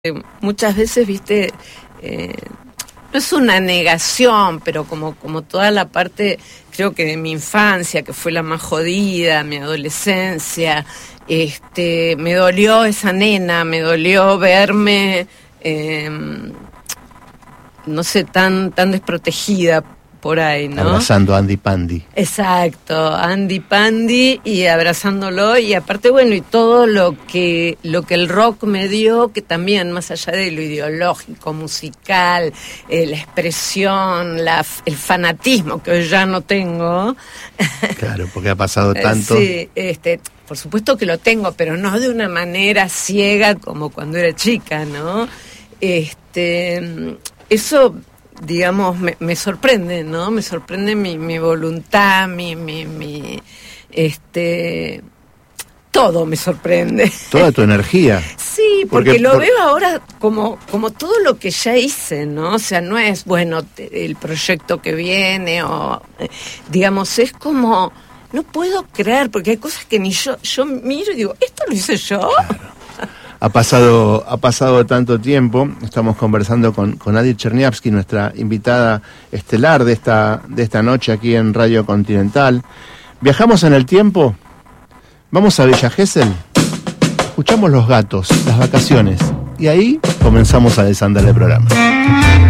Muchas veces, viste, no es una negación, pero como toda la parte, creo que de mi infancia, que fue la más jodida, mi adolescencia, me dolió esa nena, me dolió verme, no sé, tan desprotegida por ahí, ¿no? Abrazando a Andy Pandy. Exacto, Andy Pandy y abrazándolo, y aparte, bueno, y todo lo que el rock me dio, que también, más allá de lo ideológico, musical, la expresión, el fanatismo, que hoy ya no tengo. Claro, porque ha pasado tanto. Sí, por supuesto que lo tengo, pero no de una manera ciega como cuando era chica, ¿no? Eso, digamos, me sorprende, ¿no? Me sorprende mi voluntad, todo me sorprende. Toda tu energía. Sí, porque lo veo ahora como todo lo que ya hice, ¿no? O sea, no es, bueno, el proyecto que viene, o digamos, es como, no puedo creer, porque hay cosas que ni yo miro y digo, ¿esto lo hice yo? Claro. Ha pasado tanto tiempo. Estamos conversando con Adi Cherniavsky, nuestra invitada estelar de esta noche aquí en Radio Continental. Viajamos en el tiempo, vamos a Villa Gesell, escuchamos Los Gatos, Las Vacaciones, y ahí comenzamos a desandar el programa.